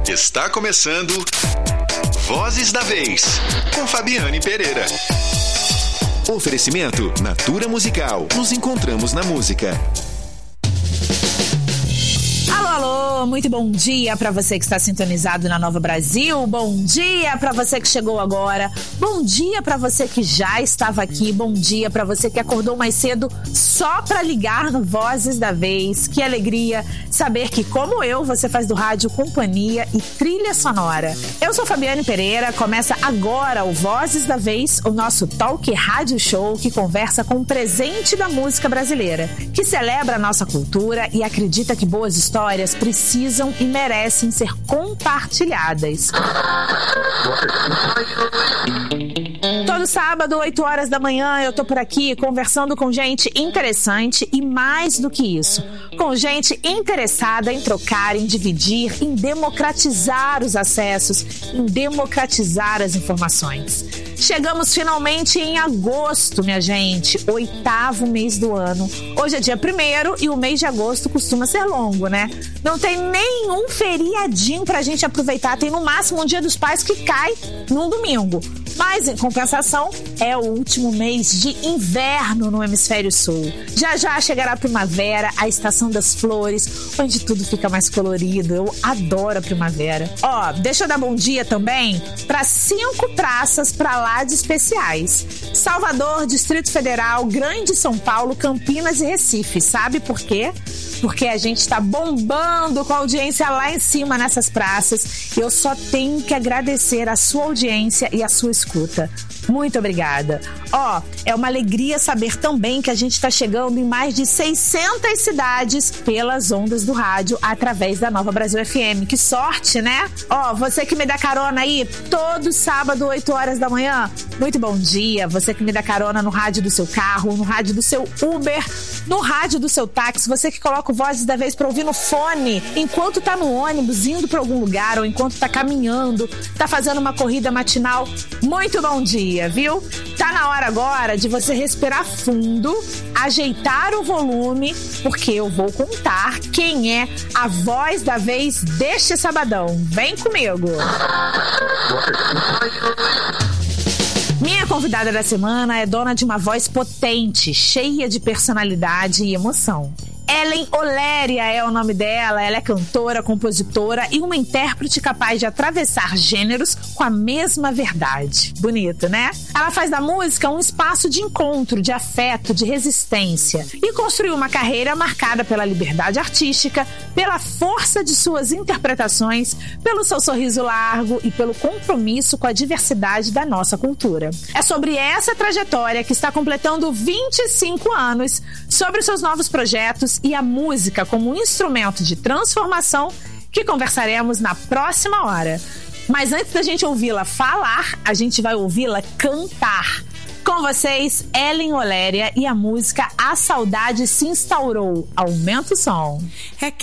Está começando Vozes da Vez, com Fabiane Pereira. Oferecimento Natura Musical. Nos encontramos na música. Alô, muito bom dia para você que está sintonizado na Nova Brasil. Bom dia para você que chegou agora. Bom dia para você que já estava aqui. Bom dia para você que acordou mais cedo só para ligar no Vozes da Vez. Que alegria saber que, como eu, você faz do rádio companhia e trilha sonora. Eu sou Fabiane Pereira. Começa agora o Vozes da Vez, o nosso talk rádio show que conversa com o presente da música brasileira, que celebra a nossa cultura e acredita que boas histórias precisam e merecem ser compartilhadas. Todo sábado, 8 horas da manhã, eu tô por aqui conversando com gente interessante e, mais do que isso, com gente interessada em trocar, em dividir, em democratizar os acessos, em democratizar as informações. Chegamos finalmente em agosto, minha gente, 8º mês do ano. Hoje é dia 1º e o mês de agosto costuma ser longo, né? Não tem nenhum feriadinho pra gente aproveitar. Tem no máximo um Dia dos Pais que cai num domingo. Mas, em compensação, é o último mês de inverno no Hemisfério Sul. Já já chegará a primavera, a estação das flores, onde tudo fica mais colorido. Eu adoro a primavera. Ó, deixa eu dar bom dia também para 5 praças pra lá de especiais. Salvador, Distrito Federal, Grande São Paulo, Campinas e Recife. Sabe por quê? Porque a gente tá bombando com a audiência lá em cima nessas praças. Eu só tenho que agradecer a sua audiência e a sua escuta. Muito obrigada. Ó, é uma alegria saber também que a gente está chegando em mais de 600 cidades pelas ondas do rádio através da Nova Brasil FM. Que sorte, né? Ó, você que me dá carona aí todo sábado, 8 horas da manhã, muito bom dia. Você que me dá carona no rádio do seu carro, no rádio do seu Uber, no rádio do seu táxi, você que coloca o Vozes da Vez para ouvir no fone enquanto tá no ônibus, indo para algum lugar ou enquanto tá caminhando, tá fazendo uma corrida matinal, muito bom dia, viu? Tá na hora agora de você respirar fundo, ajeitar o volume, porque eu vou contar quem é a voz da vez deste sabadão. Vem comigo! Minha convidada da semana é dona de uma voz potente, cheia de personalidade e emoção. Ellen Oléria é o nome dela. Ela é cantora, compositora e uma intérprete capaz de atravessar gêneros com a mesma verdade. Bonito, né? Ela faz da música um espaço de encontro, de afeto, de resistência e construiu uma carreira marcada pela liberdade artística, pela força de suas interpretações, pelo seu sorriso largo e pelo compromisso com a diversidade da nossa cultura. É sobre essa trajetória que está completando 25 anos, sobre seus novos projetos e a música como um instrumento de transformação que conversaremos na próxima hora. Mas antes da gente ouvi-la falar, a gente vai ouvi-la cantar. Com vocês, Ellen Oléria e a música A Saudade Se Instaurou. Aumenta o som.